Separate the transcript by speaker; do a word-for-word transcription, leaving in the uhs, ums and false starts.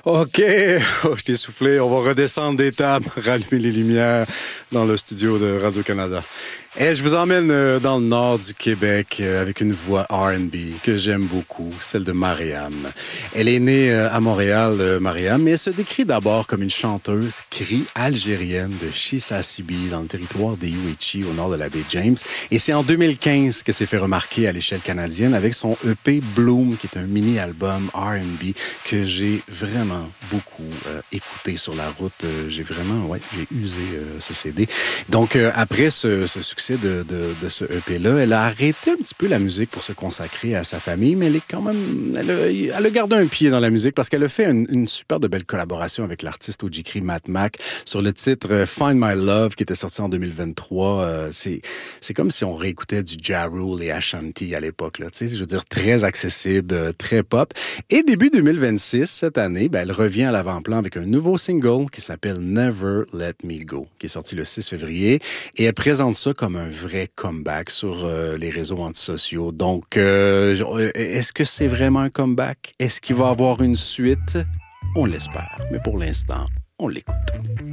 Speaker 1: OK, oh, je t'ai soufflé. On va redescendre des tables, rallumer les lumières dans le studio de Radio-Canada. Et je vous emmène euh, dans le nord du Québec euh, avec une voix R and B que j'aime beaucoup, celle de Mariam. Elle est née euh, à Montréal, euh, Mariam, mais elle se décrit d'abord comme une chanteuse cri algérienne de Chisasibi dans le territoire des Uechi au nord de la baie James. Et c'est en deux mille quinze que s'est fait remarquer à l'échelle canadienne avec son E P Bloom, qui est un mini-album R and B que j'ai vraiment beaucoup euh, écouté sur la route. Euh, j'ai vraiment, ouais, j'ai usé euh, ce C D. Donc, euh, après ce, ce succès De, de, de ce E P-là. Elle a arrêté un petit peu la musique pour se consacrer à sa famille, mais elle est quand même... Elle a, elle a gardé un pied dans la musique parce qu'elle a fait une, une super de belle collaboration avec l'artiste Ojikri Matt Mac sur le titre Find My Love qui était sorti en deux mille vingt-trois. Euh, c'est, c'est comme si on réécoutait du Ja Rule et Ashanti à l'époque. Là, tu sais, je veux dire, très accessible, très pop. Et début deux mille vingt-six, cette année, ben, elle revient à l'avant-plan avec un nouveau single qui s'appelle Never Let Me Go, qui est sorti le six février. Et elle présente ça comme un vrai comeback sur euh, les réseaux antisociaux. Donc, euh, est-ce que c'est vraiment un comeback? Est-ce qu'il va y avoir une suite? On l'espère, mais pour l'instant, on l'écoute.